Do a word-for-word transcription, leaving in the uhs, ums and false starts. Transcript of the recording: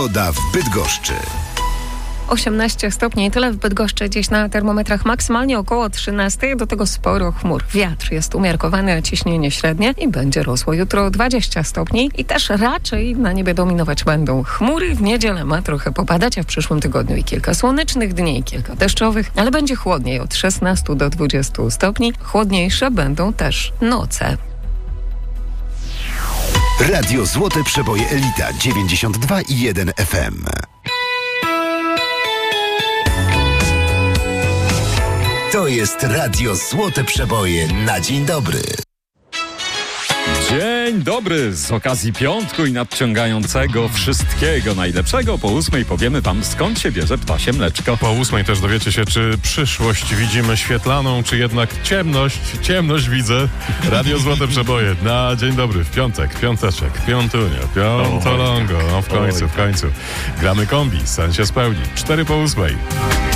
Pogoda w Bydgoszczy. osiemnaście stopni, tyle w Bydgoszczy, dziś na termometrach maksymalnie około trzynaście, do tego sporo chmur. Wiatr jest umiarkowany, a ciśnienie średnie i będzie rosło jutro dwadzieścia stopni i też raczej na niebie dominować będą chmury. W niedzielę ma trochę popadać, a w przyszłym tygodniu i kilka słonecznych dni, i kilka deszczowych, ale będzie chłodniej od szesnastu do dwudziestu stopni. Chłodniejsze będą też noce. Radio Złote Przeboje Elita dziewięćdziesiąt dwa i jeden F M. To jest Radio Złote Przeboje na dzień dobry. Dzień dobry, z okazji piątku i nadciągającego wszystkiego najlepszego. Po ósmej powiemy wam, skąd się bierze ptasie mleczko. Po ósmej też dowiecie się, czy przyszłość widzimy świetlaną, czy jednak ciemność. Ciemność widzę. Radio Złote Przeboje na dzień dobry, w piątek, piąteczek, piątunio, piątolongo. No w końcu, w końcu. Gramy kombi, sen się spełni. Cztery po ósmej.